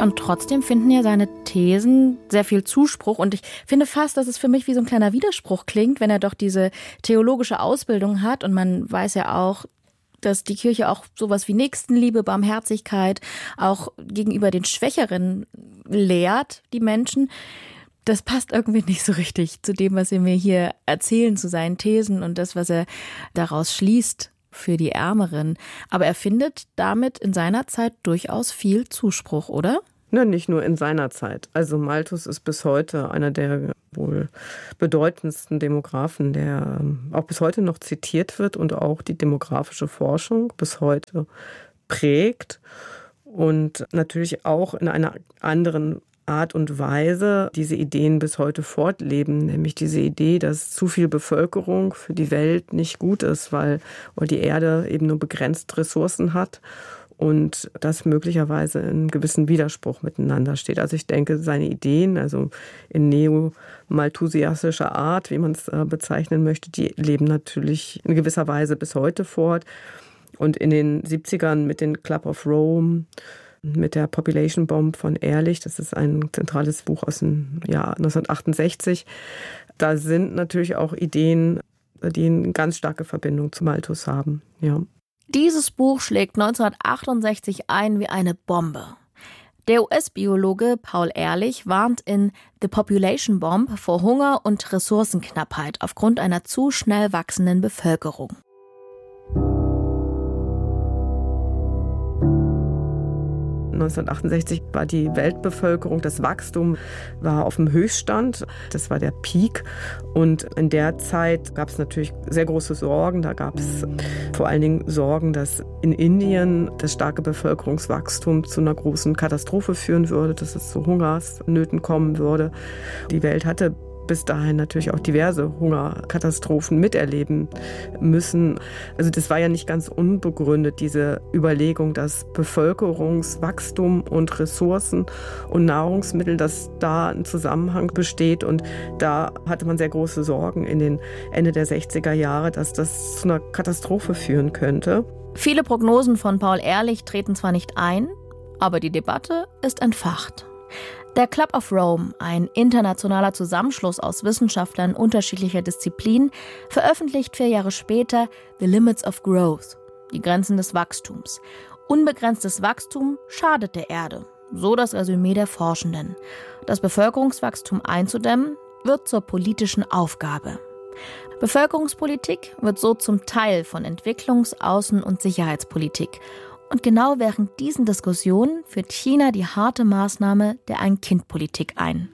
Und trotzdem finden ja seine Thesen sehr viel Zuspruch. Und ich finde fast, dass es für mich wie so ein kleiner Widerspruch klingt, wenn er doch diese theologische Ausbildung hat. Und man weiß ja auch, dass die Kirche auch sowas wie Nächstenliebe, Barmherzigkeit auch gegenüber den Schwächeren lehrt, die Menschen. Das passt irgendwie nicht so richtig zu dem, was Sie mir hier erzählen, zu seinen Thesen und das, was er daraus schließt für die Ärmeren. Aber er findet damit in seiner Zeit durchaus viel Zuspruch, oder? Ja, nicht nur in seiner Zeit. Also Malthus ist bis heute einer der wohl bedeutendsten Demografen, der auch bis heute noch zitiert wird und auch die demografische Forschung bis heute prägt und natürlich auch in einer anderen Art und Weise diese Ideen bis heute fortleben, nämlich diese Idee, dass zu viel Bevölkerung für die Welt nicht gut ist, weil die Erde eben nur begrenzt Ressourcen hat und das möglicherweise in gewissen Widerspruch miteinander steht. Also ich denke, seine Ideen, also in neo-malthusiastischer Art, wie man es bezeichnen möchte, die leben natürlich in gewisser Weise bis heute fort. Und in den 70ern mit den Club of Rome, mit der Population Bomb von Ehrlich, das ist ein zentrales Buch aus dem Jahr 1968. Da sind natürlich auch Ideen, die eine ganz starke Verbindung zu Malthus haben. Ja. Dieses Buch schlägt 1968 ein wie eine Bombe. Der US-Biologe Paul Ehrlich warnt in The Population Bomb vor Hunger und Ressourcenknappheit aufgrund einer zu schnell wachsenden Bevölkerung. 1968 war die Weltbevölkerung, das Wachstum war auf dem Höchststand. Das war der Peak. Und in der Zeit gab es natürlich sehr große Sorgen. Da gab es vor allen Dingen Sorgen, dass in Indien das starke Bevölkerungswachstum zu einer großen Katastrophe führen würde, dass es zu Hungersnöten kommen würde. Die Welt hatte bis dahin natürlich auch diverse Hungerkatastrophen miterleben müssen. Also das war ja nicht ganz unbegründet, diese Überlegung, dass Bevölkerungswachstum und Ressourcen und Nahrungsmittel, dass da ein Zusammenhang besteht. Und da hatte man sehr große Sorgen in den Ende der 60er Jahre, dass das zu einer Katastrophe führen könnte. Viele Prognosen von Paul Ehrlich treten zwar nicht ein, aber die Debatte ist entfacht. Der Club of Rome, ein internationaler Zusammenschluss aus Wissenschaftlern unterschiedlicher Disziplinen, veröffentlicht 4 Jahre später The Limits of Growth, die Grenzen des Wachstums. Unbegrenztes Wachstum schadet der Erde, so das Resümee der Forschenden. Das Bevölkerungswachstum einzudämmen, wird zur politischen Aufgabe. Bevölkerungspolitik wird so zum Teil von Entwicklungs-, Außen- und Sicherheitspolitik. Und genau während diesen Diskussionen führt China die harte Maßnahme der Ein-Kind-Politik ein.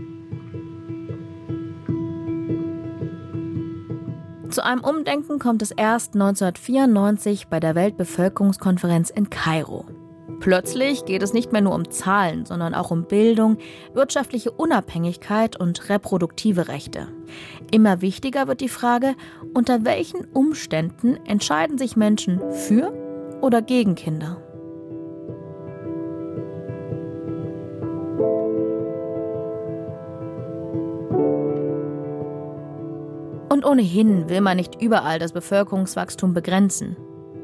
Zu einem Umdenken kommt es erst 1994 bei der Weltbevölkerungskonferenz in Kairo. Plötzlich geht es nicht mehr nur um Zahlen, sondern auch um Bildung, wirtschaftliche Unabhängigkeit und reproduktive Rechte. Immer wichtiger wird die Frage, unter welchen Umständen entscheiden sich Menschen für oder gegen Kinder. Und ohnehin will man nicht überall das Bevölkerungswachstum begrenzen.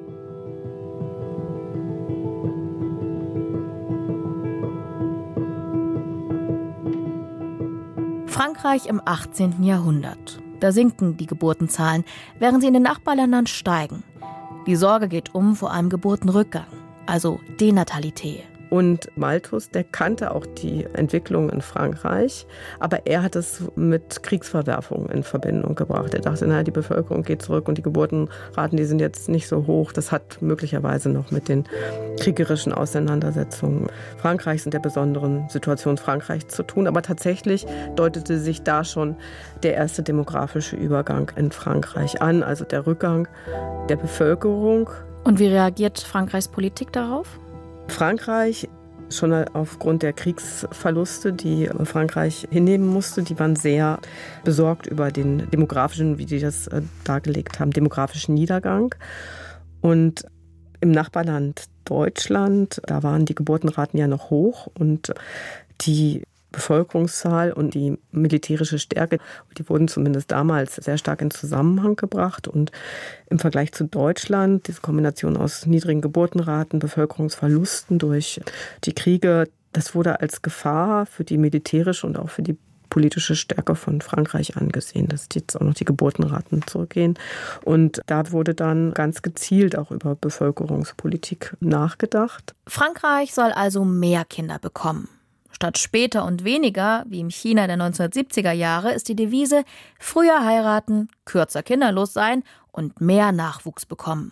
Frankreich im 18. Jahrhundert. Da sinken die Geburtenzahlen, während sie in den Nachbarländern steigen. Die Sorge geht vor einem Geburtenrückgang, also Denatalität. Und Malthus, der kannte auch die Entwicklung in Frankreich, aber er hat es mit Kriegsverwerfungen in Verbindung gebracht. Er dachte, die Bevölkerung geht zurück und die Geburtenraten, die sind jetzt nicht so hoch. Das hat möglicherweise noch mit den kriegerischen Auseinandersetzungen Frankreichs und der besonderen Situation Frankreichs zu tun. Aber tatsächlich deutete sich da schon der erste demografische Übergang in Frankreich an, also der Rückgang der Bevölkerung. Und wie reagiert Frankreichs Politik darauf? Frankreich, schon aufgrund der Kriegsverluste, die Frankreich hinnehmen musste, die waren sehr besorgt über den demografischen, wie die das dargelegt haben, demografischen Niedergang. Und im Nachbarland Deutschland, da waren die Geburtenraten ja noch hoch und die Bevölkerungszahl und die militärische Stärke, die wurden zumindest damals sehr stark in Zusammenhang gebracht. Und im Vergleich zu Deutschland, diese Kombination aus niedrigen Geburtenraten, Bevölkerungsverlusten durch die Kriege, das wurde als Gefahr für die militärische und auch für die politische Stärke von Frankreich angesehen, dass jetzt auch noch die Geburtenraten zurückgehen. Und da wurde dann ganz gezielt auch über Bevölkerungspolitik nachgedacht. Frankreich soll also mehr Kinder bekommen. Statt später und weniger, wie im China der 1970er Jahre, ist die Devise früher heiraten, kürzer kinderlos sein und mehr Nachwuchs bekommen.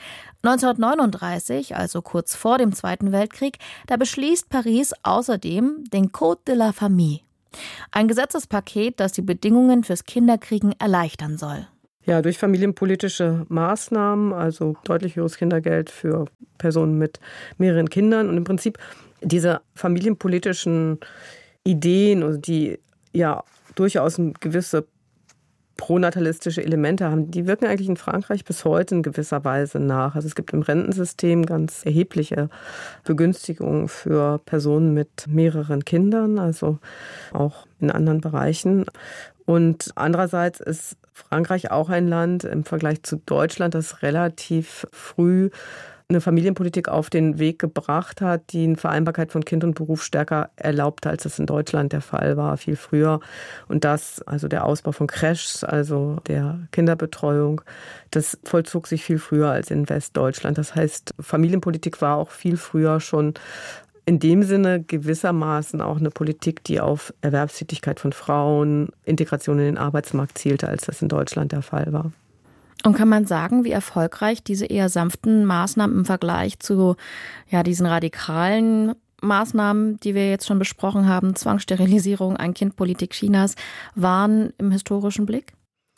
1939, also kurz vor dem Zweiten Weltkrieg, da beschließt Paris außerdem den Code de la Famille. Ein Gesetzespaket, das die Bedingungen fürs Kinderkriegen erleichtern soll. Ja, durch familienpolitische Maßnahmen, also deutlich höheres Kindergeld für Personen mit mehreren Kindern und im Prinzip diese familienpolitischen Ideen, also die ja durchaus eine gewisse pronatalistische Elemente haben, die wirken eigentlich in Frankreich bis heute in gewisser Weise nach. Also es gibt im Rentensystem ganz erhebliche Begünstigungen für Personen mit mehreren Kindern, also auch in anderen Bereichen. Und andererseits ist Frankreich auch ein Land im Vergleich zu Deutschland, das relativ früh eine Familienpolitik auf den Weg gebracht hat, die eine Vereinbarkeit von Kind und Beruf stärker erlaubte, als das in Deutschland der Fall war, viel früher. Und das, also der Ausbau von Crèches, also der Kinderbetreuung, das vollzog sich viel früher als in Westdeutschland. Das heißt, Familienpolitik war auch viel früher schon in dem Sinne gewissermaßen auch eine Politik, die auf Erwerbstätigkeit von Frauen, Integration in den Arbeitsmarkt zielte, als das in Deutschland der Fall war. Und kann man sagen, wie erfolgreich diese eher sanften Maßnahmen im Vergleich zu diesen radikalen Maßnahmen, die wir jetzt schon besprochen haben, Zwangssterilisierung, Ein-Kind-Politik Chinas, waren im historischen Blick?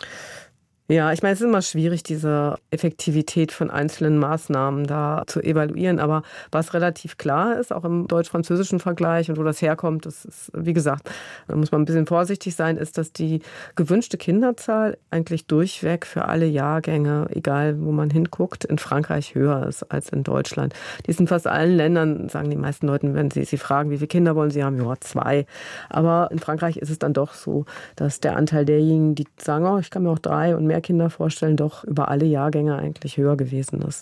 Ja, ich meine, es ist immer schwierig, diese Effektivität von einzelnen Maßnahmen da zu evaluieren. Aber was relativ klar ist, auch im deutsch-französischen Vergleich und wo das herkommt, das ist, wie gesagt, da muss man ein bisschen vorsichtig sein, ist, dass die gewünschte Kinderzahl eigentlich durchweg für alle Jahrgänge, egal wo man hinguckt, in Frankreich höher ist als in Deutschland. Die ist in fast allen Ländern, sagen die meisten Leute, wenn sie fragen, wie viele Kinder wollen sie haben, ja, 2. Aber in Frankreich ist es dann doch so, dass der Anteil derjenigen, die sagen, oh, ich kann mir auch 3 und mehr Kinder vorstellen, doch über alle Jahrgänge eigentlich höher gewesen ist.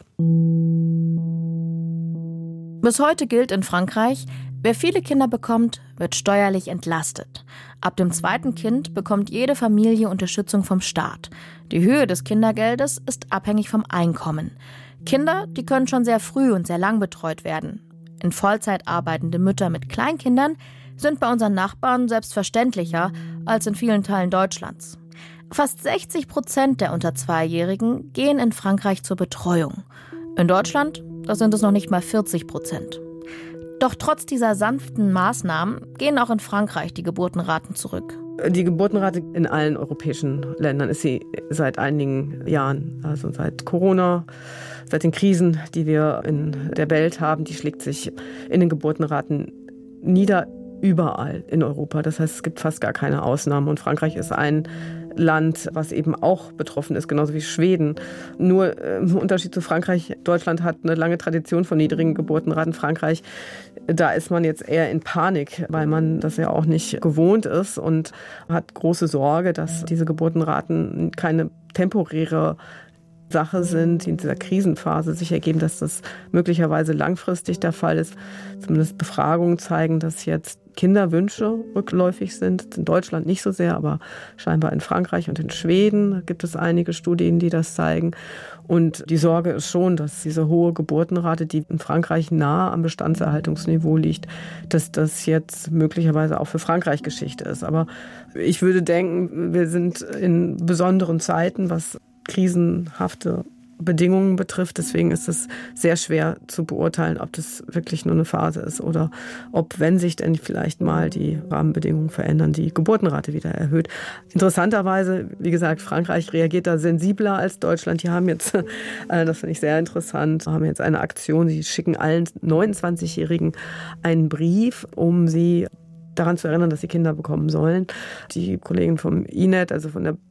Bis heute gilt in Frankreich, wer viele Kinder bekommt, wird steuerlich entlastet. Ab dem 2. Kind bekommt jede Familie Unterstützung vom Staat. Die Höhe des Kindergeldes ist abhängig vom Einkommen. Kinder, die können schon sehr früh und sehr lang betreut werden. In Vollzeit arbeitende Mütter mit Kleinkindern sind bei unseren Nachbarn selbstverständlicher als in vielen Teilen Deutschlands. Fast 60% der unter 2-Jährigen gehen in Frankreich zur Betreuung. In Deutschland, da sind es noch nicht mal 40%. Doch trotz dieser sanften Maßnahmen gehen auch in Frankreich die Geburtenraten zurück. Die Geburtenrate in allen europäischen Ländern ist sie seit einigen Jahren, also seit Corona, seit den Krisen, die wir in der Welt haben, die schlägt sich in den Geburtenraten nieder, überall in Europa. Das heißt, es gibt fast gar keine Ausnahmen. Und Frankreich ist ein Land, was eben auch betroffen ist, genauso wie Schweden. Nur im Unterschied zu Frankreich, Deutschland hat eine lange Tradition von niedrigen Geburtenraten. Frankreich, da ist man jetzt eher in Panik, weil man das ja auch nicht gewohnt ist und hat große Sorge, dass diese Geburtenraten keine temporäre Sache sind, die in dieser Krisenphase sich ergeben, dass das möglicherweise langfristig der Fall ist. Zumindest Befragungen zeigen, dass jetzt Kinderwünsche rückläufig sind. In Deutschland nicht so sehr, aber scheinbar in Frankreich und in Schweden gibt es einige Studien, die das zeigen. Und die Sorge ist schon, dass diese hohe Geburtenrate, die in Frankreich nahe am Bestandserhaltungsniveau liegt, dass das jetzt möglicherweise auch für Frankreich Geschichte ist. Aber ich würde denken, wir sind in besonderen Zeiten, was krisenhafte Bedingungen betrifft. Deswegen ist es sehr schwer zu beurteilen, ob das wirklich nur eine Phase ist oder ob, wenn sich denn vielleicht mal die Rahmenbedingungen verändern, die Geburtenrate wieder erhöht. Interessanterweise, wie gesagt, Frankreich reagiert da sensibler als Deutschland. Die haben jetzt, das finde ich sehr interessant, haben jetzt eine Aktion, sie schicken allen 29-Jährigen einen Brief, um sie daran zu erinnern, dass sie Kinder bekommen sollen. Die Kollegen vom INET, also von der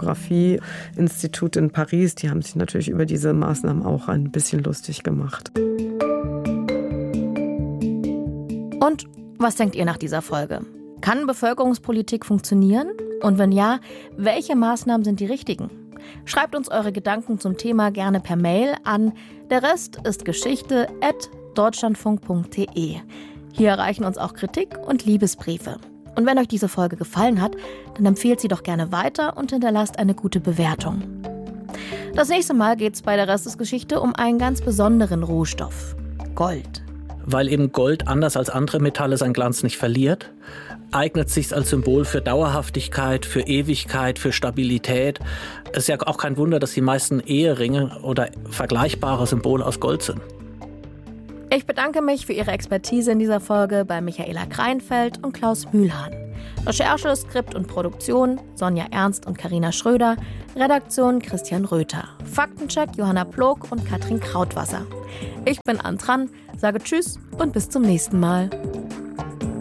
Demografie-Institut in Paris, die haben sich natürlich über diese Maßnahmen auch ein bisschen lustig gemacht. Und was denkt ihr nach dieser Folge? Kann Bevölkerungspolitik funktionieren? Und wenn ja, welche Maßnahmen sind die richtigen? Schreibt uns eure Gedanken zum Thema gerne per Mail an. Der Rest ist Geschichte@deutschlandfunk.de. Hier erreichen uns auch Kritik und Liebesbriefe. Und wenn euch diese Folge gefallen hat, dann empfehlt sie doch gerne weiter und hinterlasst eine gute Bewertung. Das nächste Mal geht es bei der Restesgeschichte um einen ganz besonderen Rohstoff: Gold. Weil eben Gold anders als andere Metalle seinen Glanz nicht verliert, eignet sich als Symbol für Dauerhaftigkeit, für Ewigkeit, für Stabilität. Es ist ja auch kein Wunder, dass die meisten Eheringe oder vergleichbare Symbole aus Gold sind. Ich bedanke mich für Ihre Expertise in dieser Folge bei Michaela Kreinfeld und Klaus Mühlhahn. Recherche, Skript und Produktion Sonja Ernst und Carina Schröder. Redaktion Christian Röther. Faktencheck Johanna Plog und Katrin Krautwasser. Ich bin Antran, sage Tschüss und bis zum nächsten Mal.